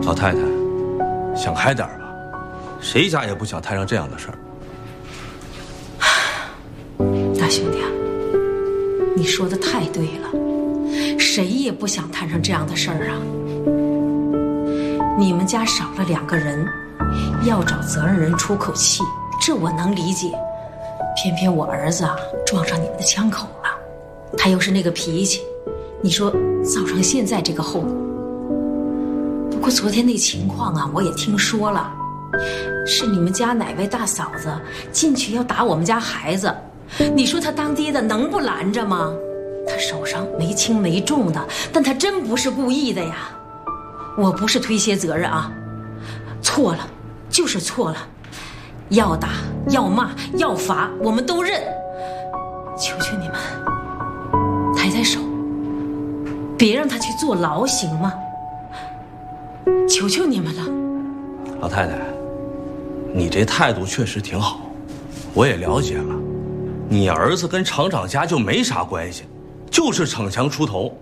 老太太，想开点吧，谁家也不想摊上这样的事儿。 大兄弟啊，你说的太对了，谁也不想摊上这样的事儿啊。你们家少了2个人，要找责任人出口气，这我能理解。偏偏我儿子啊撞上你们的枪口了，他又是那个脾气，你说造成现在这个后果。不过昨天那情况啊，我也听说了，是你们家哪位大嫂子进去要打我们家孩子，你说他当爹的能不拦着吗？他手上没轻没重的，但他真不是故意的呀。我不是推卸责任啊，错了就是错了，要打要骂要罚我们都认。求求你们抬抬手，别让他去坐牢行吗？求求你们了。 老太太，你这态度确实挺好，我也了解了。你儿子跟厂长家就没啥关系，就是逞强出头。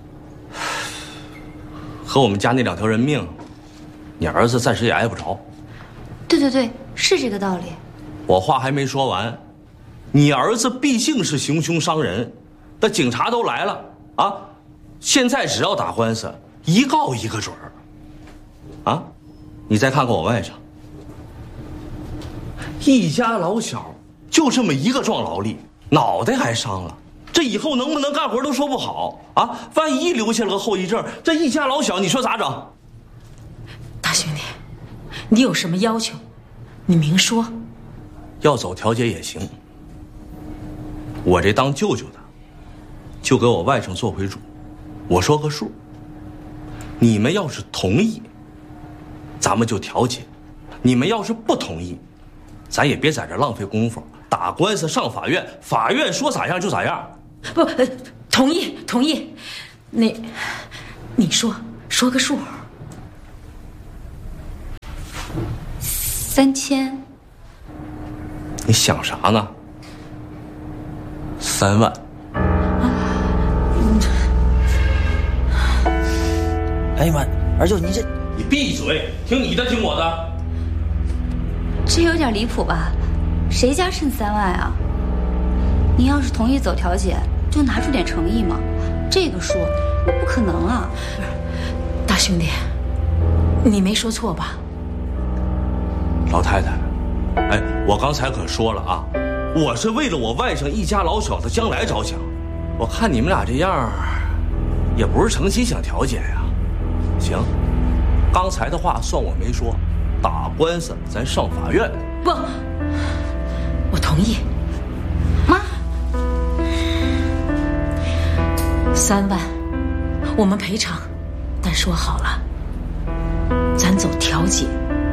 和我们家那2条人命，你儿子暂时也挨不着。 对对对，是这个道理。 我话还没说完，你儿子毕竟是行凶伤人，那警察都来了啊，现在只要打官司，一告一个准儿。啊，你再看看我外甥，一家老小就这么一个壮劳力，脑袋还伤了，这以后能不能干活都说不好啊！万一留下了个后遗症，这一家老小你说咋整？ 大兄弟，你有什么要求，你明说。 要走调解也行，我这当舅舅的，就给我外甥做回主，我说个数。你们要是同意，咱们就调解；你们要是不同意，咱也别在这浪费功夫，打官司上法院，法院说咋样就咋样。 不，同意同意。你说个数。 3000。 你想啥呢？3万。 哎呀妈，二舅你这…… 你闭嘴，听你的，听我的。 这有点离谱吧？谁家剩3万啊？你要是同意走调解，就拿出点诚意嘛。这个数不可能啊！ 大兄弟，你没说错吧？ 老太太，哎，我刚才可说了啊，我是为了我外甥一家老小的将来着想。我看你们俩这样，也不是诚心想调解呀。行，刚才的话算我没说，打官司咱上法院。 不，我同意。 妈 ，3万，我们赔偿，但说好了，咱走调解，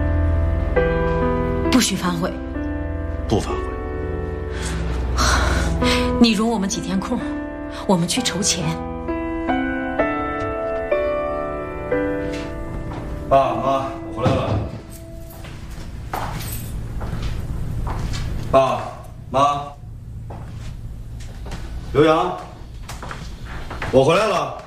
不许反悔。 不反悔。 你容我们几天空，我们去筹钱。 爸妈，我回来了。爸妈，刘洋，我回来了。